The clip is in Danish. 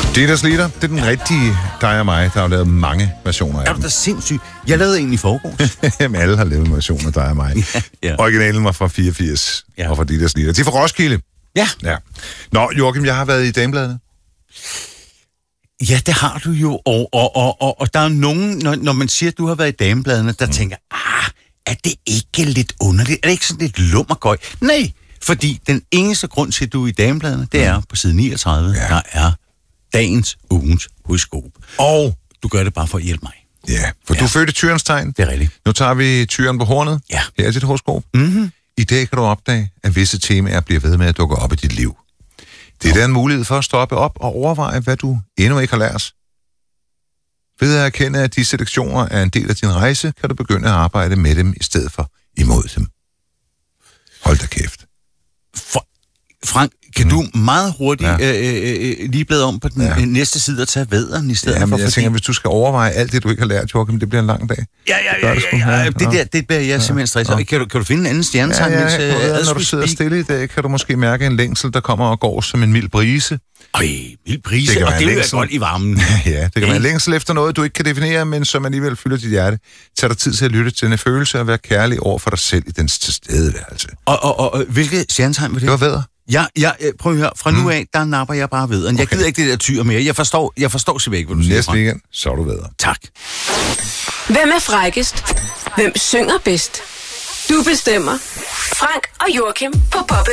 Dieters Liter, det er den rigtige dig og mig, der har lavet mange versioner af Er du da sindssygt? Jeg lavede en i forgårs. Jamen, alle har lavet en version af dig og mig. Ja. Originalen var fra 84, og fra Dieters Liter. De er fra Roskilde. Ja. Nå, Joachim, jeg har været i Damebladene. Ja, det har du jo. Og der er nogen, når man siger, at du har været i Damebladene, der tænker, er det ikke lidt underligt? Er det ikke sådan lidt lummergøj? Nej, fordi den eneste grund til, at du er i Damebladene, det er på side 39, der er dagens ugens horoskop. Og du gør det bare for at hjælpe mig. Ja, for du er født i tyrens tegn. Det er rigtigt. Nu tager vi tyren på hornet. Ja. Her er dit horoskop. Mm-hmm. I dag kan du opdage, at visse temaer bliver ved med at dukke op i dit liv. Det er der en mulighed for at stoppe op og overveje, hvad du endnu ikke har lært. Ved at erkende, at disse lektioner er en del af din rejse, kan du begynde at arbejde med dem i stedet for imod dem. Hold da kæft. Frank, kan du meget hurtigt lige bladre om på den næste side og tage vædderen i stedet for? Jeg tænker, hvis du skal overveje alt det, du ikke har lært, Joachim, det bliver en lang dag. Ja. Det bliver jeg simpelthen stresset. Kan du finde en anden stjernetegn? Når du sidder stille i dag, kan du måske mærke en længsel, der kommer og går som en mild brise. Mild brise, og det vil være godt i varmen. Ja, det kan være en længsel efter noget, du ikke kan definere, men som alligevel fylder dit hjerte. Tag dig tid til at lytte til denne følelse og være kærlig over for dig selv i dens tilstedeværelse. Og hvilke stjernetegn var det? Det var vædder. Ja, prøv at høre. Fra nu af, der napper jeg bare vædderen. Jeg gider ikke det der tyr mere. Jeg forstår simpelthen ikke, hvad du siger. Næste weekend, så er du vædder. Tak. Hvem er frækkest? Hvem synger bedst? Du bestemmer. Frank og Joachim på Poppe.